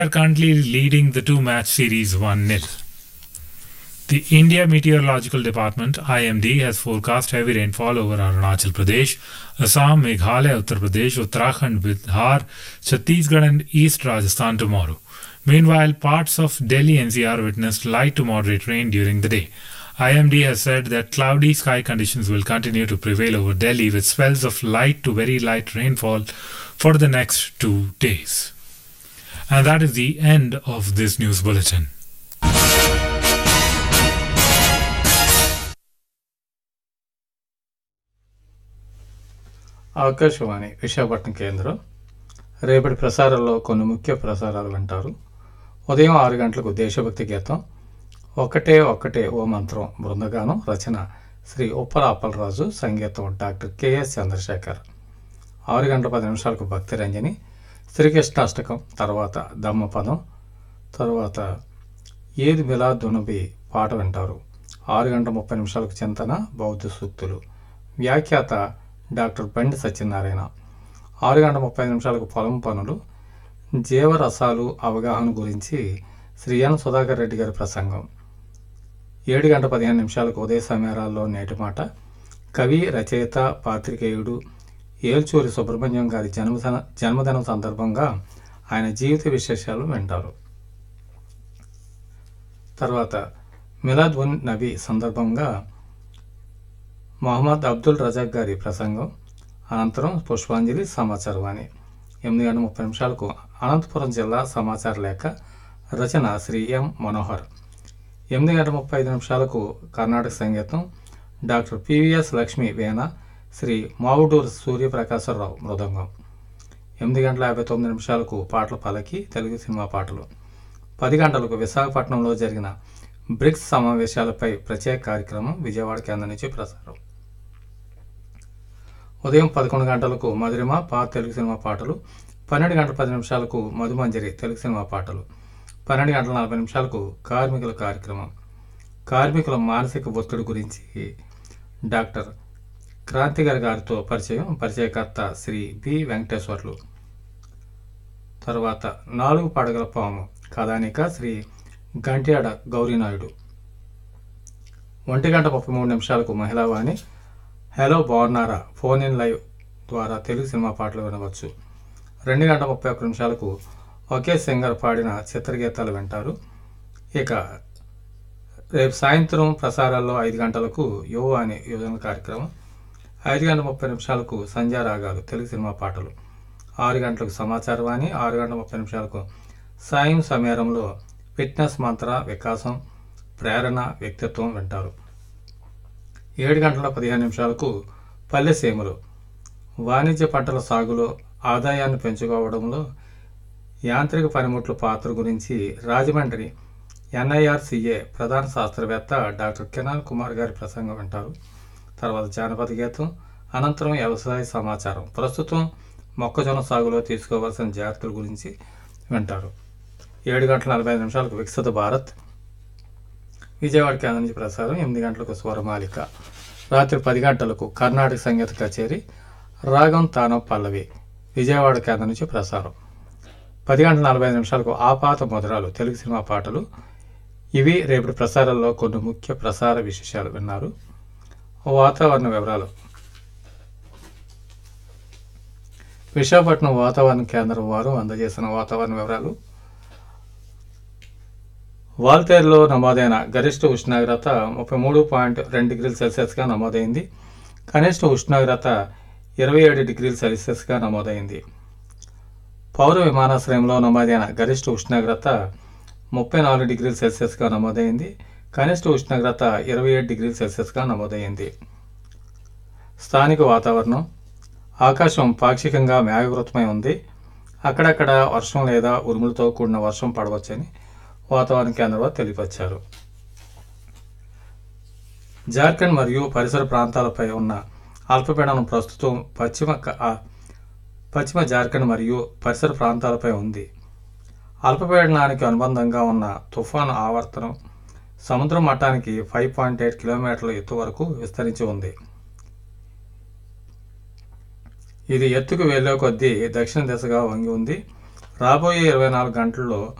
are currently leading the two-match series 1-0. The India Meteorological Department (IMD) has forecast heavy rainfall over Arunachal Pradesh, Assam, Meghalaya, Uttar Pradesh, Uttarakhand, Bihar, Chhattisgarh, and East Rajasthan tomorrow. Meanwhile, parts of Delhi NCR witnessed light to moderate rain during the day. IMD has said that cloudy sky conditions will continue to prevail over Delhi with spells of light to very light rainfall for the next 2 days. And that is the end of this news bulletin. Akashvani Visakhapatnam కేంద్రం రేపటి ప్రసారాల్లో కొన్ని ముఖ్య ప్రసారాలు వింటారు. ఉదయం 6 గంటలకు దేశభక్తి గీతం, ఒకటే ఒక్కటే ఓ మంత్రం బృందగానం, రచన శ్రీ ఉప్పల అప్పలరాజు, సంగీతం డాక్టర్ కెఎస్ చంద్రశేఖర్. 6 గంటల 10 నిమిషాలకు భక్తి రంజని, శ్రీకృష్ణాష్టకం, తర్వాత దమ్మపదం, తర్వాత ఈద్ మిలాద్ దునబి పాట వింటారు. 6 గంటల 30 నిమిషాలకు చింతన, బౌద్ధ సూక్తులు, వ్యాఖ్యాత డాక్టర్ బండి సత్యనారాయణ. 6 గంటల 30 నిమిషాలకు పొలం పనులు, జీవరసాలు అవగాహన గురించి శ్రీ ఎన్ సుధాకర్ రెడ్డి గారి ప్రసంగం. 7 గంటల 15 నిమిషాలకు ఉదయ సమయాల్లో నేటి మాట, కవి, రచయిత, పాత్రికేయుడు ఏల్చూరి సుబ్రహ్మణ్యం గారి జన్మదినం సందర్భంగా ఆయన జీవిత విశేషాలు వింటారు. తర్వాత మిలాద్ ఉన్ నబీ సందర్భంగా మొహమ్మద్ అబ్దుల్ రజాక్ గారి ప్రసంగం, అనంతరం పుష్పాంజలి సమాచారవాణి. 8 గంటల 30 నిమిషాలకు అనంతపురం జిల్లా సమాచార లేఖ, రచన శ్రీ ఎం మనోహర్. 8 గంటల 35 నిమిషాలకు కర్ణాటక సంగీతం, డాక్టర్ పివిఎస్ లక్ష్మి వీణ, శ్రీ మావుడూర్ సూర్యప్రకాశరావు మృదంగం. 8 గంటల 59 నిమిషాలకు పాటల పలకి, తెలుగు సినిమా పాటలు. 10 గంటలకు విశాఖపట్నంలో జరిగిన బ్రిక్స్ సమావేశాలపై ప్రత్యేక కార్యక్రమం విజయవాడ కేంద్రం నుంచి ప్రసారం. ఉదయం 11 గంటలకు మధురిమ తెలుగు సినిమా పాటలు, 12 గంటల 10 నిమిషాలకు మధుమంజరి తెలుగు సినిమా పాటలు, 12 గంటల 40 నిమిషాలకు కార్మికుల కార్యక్రమం. కార్మికుల మానసిక ఒత్తిడి గురించి డాక్టర్ క్రాంతిగారి గారితో పరిచయకర్త శ్రీ బి వెంకటేశ్వర్లు. తర్వాత 4 పడగల పాము కథానిక శ్రీ గంట్యాడ గౌరీనాయుడు. 1 గంట 33 నిమిషాలకు మహిళావాణి, హలో బాగున్నారా ఫోన్ ఇన్ లైవ్ ద్వారా తెలుగు సినిమా పాటలు వినవచ్చు. 2 గంట 31 నిమిషాలకు ఒకే సింగర్ పాడిన చిత్రగీతాలు వింటారు. ఇక రేపు సాయంత్రం ప్రసారాల్లో 5 గంటలకు యువ అనే యువజన కార్యక్రమం, 5 గంటల 30 నిమిషాలకు సంధ్యారాగాలు తెలుగు సినిమా పాటలు, 6 గంటలకు సమాచారవాణి, 6 గంటల 30 నిమిషాలకు సాయం సమయారంలో ఫిట్నెస్ మంత్ర, వికాసం, ప్రేరణ, వ్యక్తిత్వం వింటారు. 7 గంటల 15 నిమిషాలకు పల్లె సీమలు, వాణిజ్య పంటల సాగులో ఆదాయాన్ని పెంచుకోవడంలో యాంత్రిక పనిముట్ల పాత్ర గురించి రాజమండ్రి NIRCA ప్రధాన శాస్త్రవేత్త డాక్టర్ కిరణ్ కుమార్ గారి ప్రసంగం వింటారు. తర్వాత జానపద గీతం, అనంతరం వ్యవసాయ సమాచారం, ప్రస్తుతం మొక్కజొన్న సాగులో తీసుకోవాల్సిన జాగ్రత్తల గురించి వింటారు. 7 గంటల 45 నిమిషాలకు వికసిత భారత్ విజయవాడ కేంద్రం నుంచి ప్రసారం. 8 గంటలకు స్వరమాలిక, రాత్రి 10 గంటలకు కర్ణాటక సంగీత కచేరీ రాగం తానం పల్లవి విజయవాడ కేంద్రం నుంచి ప్రసారం. 10 గంటల 45 నిమిషాలకు ఆపాత మధురాలు తెలుగు సినిమా పాటలు. ఇవి రేపటి ప్రసారాల్లో కొన్ని ముఖ్య ప్రసార విశేషాలు విన్నారు. వాతావరణ వివరాలు. విశాఖపట్నం వాతావరణ కేంద్రం వారు అందజేసిన వాతావరణ వివరాలు. వాల్తేరులో నమోదైన గరిష్ట ఉష్ణోగ్రత 33.2 డిగ్రీల సెల్సియస్గా నమోదైంది. కనిష్ట ఉష్ణోగ్రత 27 డిగ్రీల సెల్సియస్గా నమోదైంది. పౌర విమానాశ్రయంలో నమోదైన గరిష్ట ఉష్ణోగ్రత 34 డిగ్రీల సెల్సియస్గా నమోదైంది. కనిష్ట ఉష్ణోగ్రత 27 డిగ్రీల సెల్సియస్గా నమోదైంది. స్థానిక వాతావరణం. ఆకాశం పాక్షికంగా మేఘావృతమై ఉంది. అక్కడక్కడ వర్షం లేదా ఉరుములతో కూడిన వర్షం పడవచ్చని వాతావరణ కేంద్రం వారు తెలియపరిచారు. జార్ఖండ్ మరియు పరిసర ప్రాంతాలపై ఉన్న అల్పపీడనం ప్రస్తుతం పశ్చిమ జార్ఖండ్ మరియు పరిసర ప్రాంతాలపై ఉంది. అల్పపీడనానికి అనుబంధంగా ఉన్న తుఫాను ఆవర్తనం సముద్ర మట్టానికి 5.8 కిలోమీటర్ల ఎత్తు వరకు విస్తరించి ఉంది. ఇది ఎత్తుకు వెళ్లే కొద్దీ దక్షిణ దిశగా వంగి ఉంది. రాబోయే 24 గంటల్లో